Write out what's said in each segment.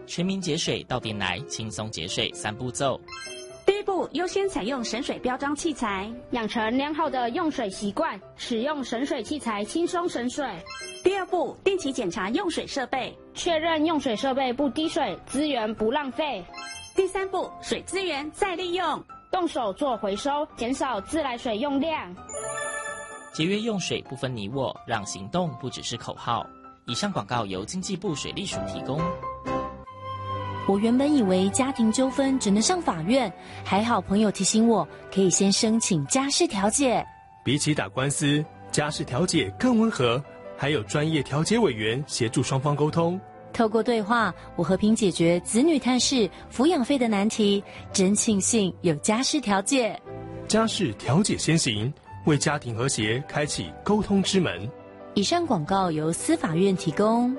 全民节水到店来，轻松节水3步骤。 第一步，优先采用省水标章器材， 养成良好的用水习惯，使用省水器材轻松省水。 第二步，定期检查用水设备， 确认用水设备不滴水，资源不浪费。 第三步，水资源再利用， 动手做回收，减少自来水用量。 节约用水不分你我，让行动不只是口号。以上广告由经济部水利署提供。 我原本以为家庭纠纷只能上法院，还好朋友提醒我，可以先申请家事调解。 比起打官司，家事调解更温和，还有专业调解委员协助双方沟通。 透过对话，我和平解决子女探视、抚养费的难题，真庆幸有家事调解。 家事调解先行，为家庭和谐开启沟通之门。 以上广告由司法院提供。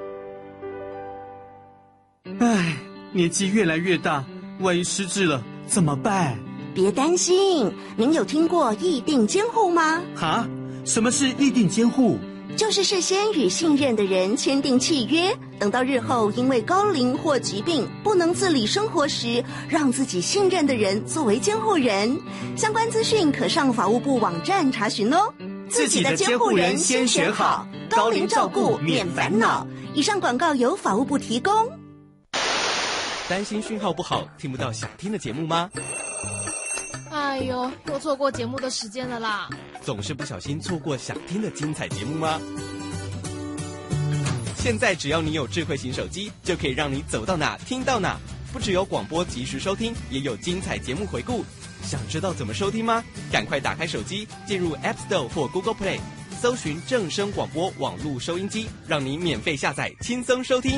唉，年纪越来越大，万一失智了怎么办？ 别担心，您有听过议定监护吗？ 哈？什么是议定监护？ 就是事先与信任的人签订契约，等到日后因为高龄或疾病不能自理生活时，让自己信任的人作为监护人。相关资讯可上法务部网站查询哦。 自己的监护人先选好，高龄照顾免烦恼。 以上广告由法务部提供。 担心讯号不好，听不到想听的节目吗？ 哎呦，又错过节目的时间了啦！ 总是不小心错过想听的精彩节目吗？现在只要你有智慧型手机，就可以让你走到哪听到哪。不只有广播及时收听，也有精彩节目回顾。想知道怎么收听吗？赶快打开手机，进入 App Store 或 Google Play， 搜寻正声广播网络收音机，让你免费下载，轻松收听。